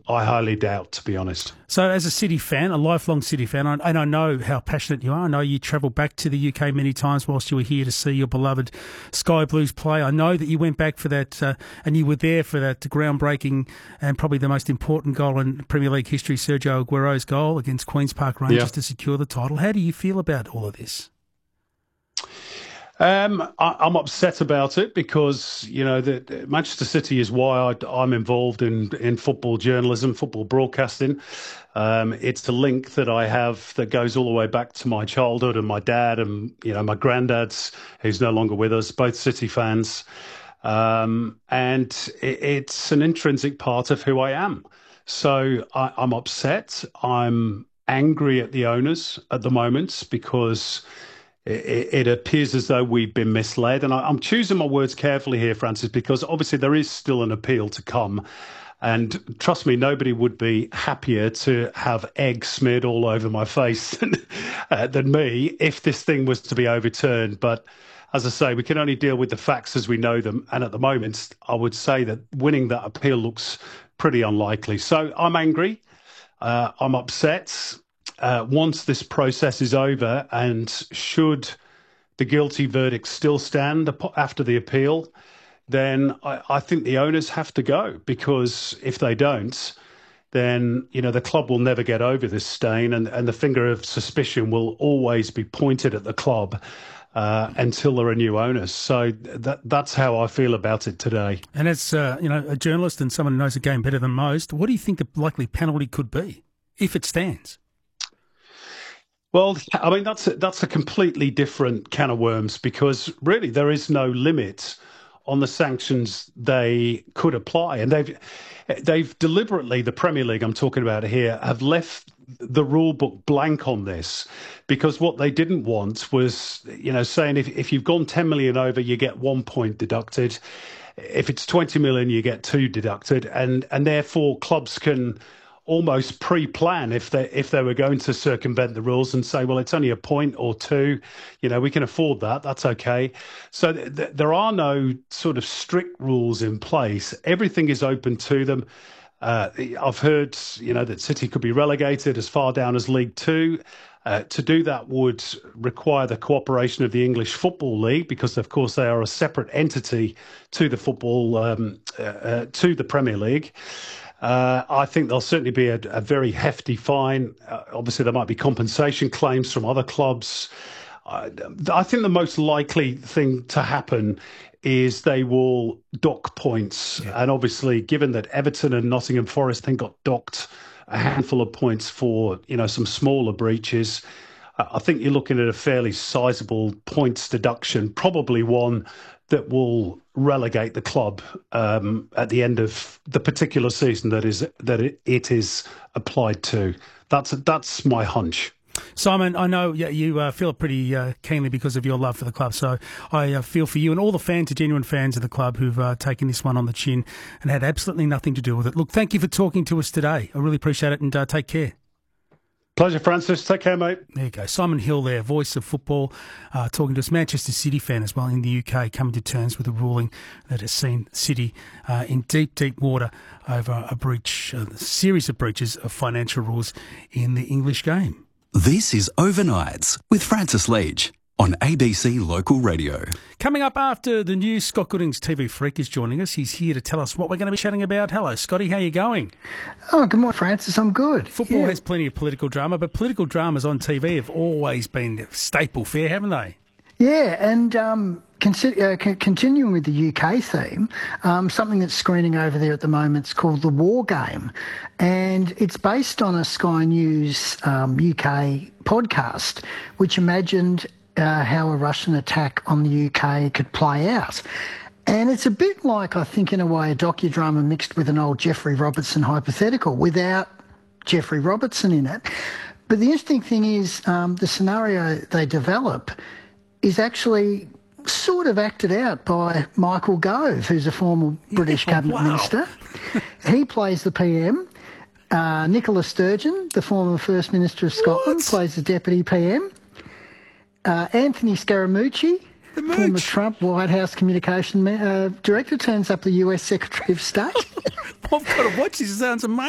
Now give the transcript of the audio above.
I highly doubt, to be honest. So as a City fan, a lifelong City fan, and I know how passionate you are. I know you travelled back to the UK many times whilst you were here to see your beloved Sky Blues play. I know that you went back for that and you were there for that groundbreaking and probably the most important goal in Premier League history, Sergio Aguero's goal against Queen's Park Rangers to secure the title. How do you feel about all of this? I'm upset about it because, Manchester City is why I'm involved in football journalism, football broadcasting. It's a link that I have that goes all the way back to my childhood and my dad and, my granddad's, who's no longer with us, both City fans. And it's an intrinsic part of who I am. So I'm upset. I'm angry at the owners at the moment because it appears as though we've been misled. And I'm choosing my words carefully here, Francis, because obviously there is still an appeal to come. And trust me, nobody would be happier to have egg smeared all over my face than me if this thing was to be overturned. But as I say, we can only deal with the facts as we know them. And at the moment, I would say that winning that appeal looks pretty unlikely. So I'm angry. I'm upset. Once this process is over, and should the guilty verdict still stand after the appeal, then I think the owners have to go, because if they don't, then, the club will never get over this stain, and the finger of suspicion will always be pointed at the club until there are new owners. So that's how I feel about it today. And as, a journalist and someone who knows the game better than most, what do you think the likely penalty could be if it stands? Well, I mean, that's a completely different can of worms, because really there is no limit on the sanctions they could apply. And they've deliberately, the Premier League I'm talking about here, have left the rule book blank on this, because what they didn't want was, saying if you've gone 10 million over, you get 1 point deducted. If it's 20 million, you get 2 deducted. And therefore clubs can almost pre-plan if they were going to circumvent the rules and say, well, it's only a point or 2, we can afford that, that's okay. So there are no sort of strict rules in place. Everything is open to them. I've heard, that City could be relegated as far down as League Two. To do that would require the cooperation of the English Football League, because, of course, they are a separate entity to the to the Premier League. I think there'll certainly be a very hefty fine. Obviously, there might be compensation claims from other clubs. I think the most likely thing to happen is they will dock points. Yeah. And obviously, given that Everton and Nottingham Forest then got docked a handful of points for, some smaller breaches, I think you're looking at a fairly sizable points deduction, probably one that will relegate the club at the end of the particular season that it is applied to. That's my hunch. Simon, I know you feel it pretty keenly because of your love for the club, so I feel for you and all the fans, the genuine fans of the club who've taken this one on the chin and had absolutely nothing to do with it. Look, thank you for talking to us today. I really appreciate it, and take care. Pleasure, Francis. Take care, mate. There you go. Simon Hill there, voice of football, talking to us. Manchester City fan as well in the UK, coming to terms with a ruling that has seen City in deep, deep water over a series of breaches of financial rules in the English game. This is Overnights with Francis Leach on ABC Local Radio. Coming up after the news, Scott Gooding's TV Freak is joining us. He's here to tell us what we're going to be chatting about. Hello, Scotty. How are you going? Oh, good morning, Francis. I'm good. Football has plenty of political drama, but political dramas on TV have always been staple fare, haven't they? Yeah, and continuing with the UK theme, something that's screening over there at the moment is called The War Game, and it's based on a Sky News UK podcast, which imagined how a Russian attack on the UK could play out. And it's a bit like, I think, in a way, a docudrama mixed with an old Geoffrey Robertson hypothetical without Geoffrey Robertson in it. But the interesting thing is the scenario they develop is actually sort of acted out by Michael Gove, who's a former British cabinet minister. He plays the PM. Nicola Sturgeon, the former First Minister of Scotland, plays the Deputy PM. Anthony Scaramucci, former Trump White House Communication Director, turns up the US Secretary of State. I've got to watch this. It sounds amazing.